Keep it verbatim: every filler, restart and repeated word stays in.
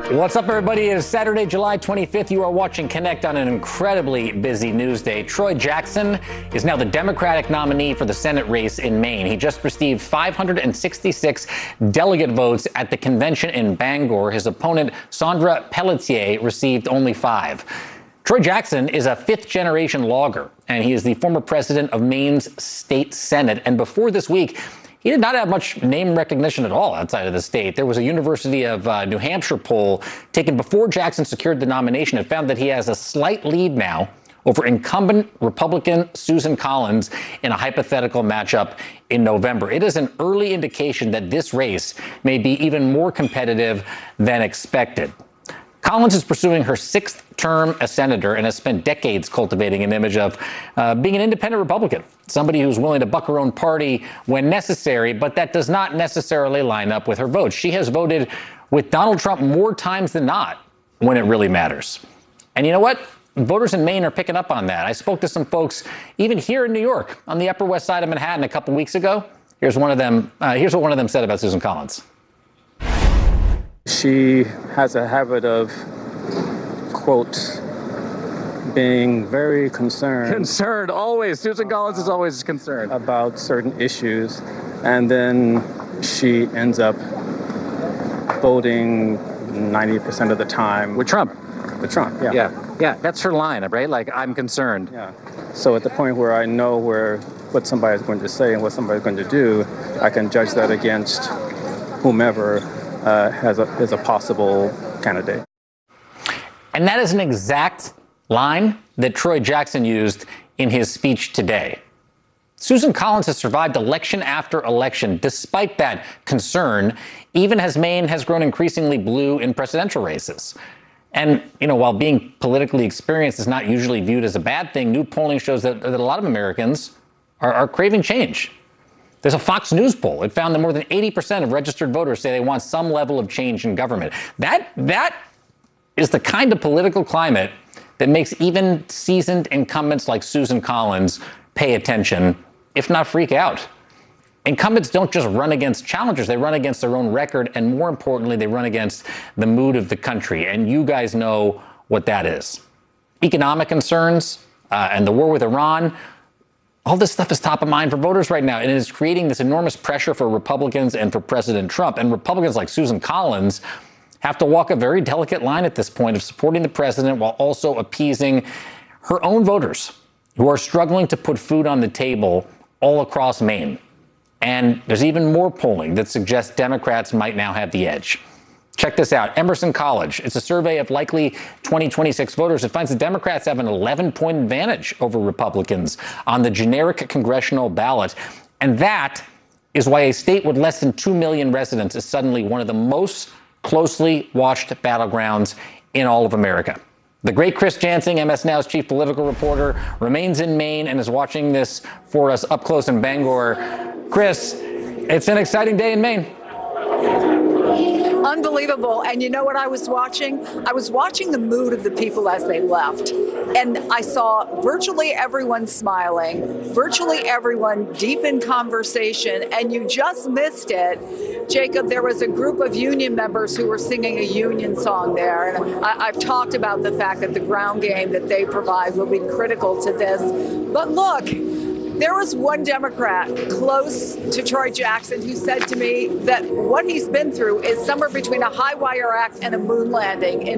What's up, everybody? It is Saturday, July twenty-fifth. You are watching Connect on an incredibly busy news day. Troy Jackson is now the Democratic nominee for the Senate race in Maine. He just received five hundred sixty-six delegate votes at the convention in Bangor. His opponent, Sandra Pelletier, received only five. Troy Jackson is a fifth-generation logger, and he is the former president of Maine's state Senate. And before this week, he did not have much name recognition at all outside of the state. There was a University of uh, New Hampshire poll taken before Jackson secured the nomination. It found that he has a slight lead now over incumbent Republican Susan Collins in a hypothetical matchup in November. It is an early indication that this race may be even more competitive than expected. Collins is pursuing her sixth term as senator and has spent decades cultivating an image of uh, being an independent Republican, somebody who's willing to buck her own party when necessary, but that does not necessarily line up with her votes. She has voted with Donald Trump more times than not when it really matters. And you know what? Voters in Maine are picking up on that. I spoke to some folks even here in New York on the Upper West Side of Manhattan a couple weeks ago. Here's one of them. Uh, here's what one of them said about Susan Collins. She has a habit of, quote, being very concerned. Concerned, always. Susan Collins is always concerned. About certain issues. And then she ends up voting ninety percent of the time. With Trump. With Trump, yeah. Yeah, yeah, that's her line, right? Like, I'm concerned. Yeah. So at the point where I know where what somebody's going to say and what somebody's going to do, I can judge that against whomever Uh, has a, is a possible candidate. And that is an exact line that Troy Jackson used in his speech today. Susan Collins has survived election after election despite that concern, even as Maine has grown increasingly blue in presidential races. And, you know, while being politically experienced is not usually viewed as a bad thing, new polling shows that, that a lot of Americans are, are craving change. There's a Fox News poll. It found that more than eighty percent of registered voters say they want some level of change in government. That, that is the kind of political climate that makes even seasoned incumbents like Susan Collins pay attention, if not freak out. Incumbents don't just run against challengers. They run against their own record. And more importantly, they run against the mood of the country. And you guys know what that is. Economic concerns uh, and the war with Iran. All this stuff is top of mind for voters right now, and it is creating this enormous pressure for Republicans and for President Trump. And Republicans like Susan Collins have to walk a very delicate line at this point of supporting the president while also appeasing her own voters who are struggling to put food on the table all across Maine. And there's even more polling that suggests Democrats might now have the edge. Check this out. Emerson College. It's a survey of likely twenty twenty-six voters. It finds the Democrats have an eleven point advantage over Republicans on the generic congressional ballot. And that is why a state with less than two million residents is suddenly one of the most closely watched battlegrounds in all of America. The great Chris Jansing, M S Now's chief political reporter, remains in Maine and is watching this for us up close in Bangor. Chris, it's an exciting day in Maine. Unbelievable. And you know what I was watching? I was watching the mood of the people as they left. And I saw virtually everyone smiling, virtually everyone deep in conversation. And you just missed it, Jacob. There was a group of union members who were singing a union song there. And I, I've talked about the fact that the ground game that they provide will be critical to this. But look, there was one Democrat close to Troy Jackson who said to me that what he's been through is somewhere between a high wire act and a moon landing.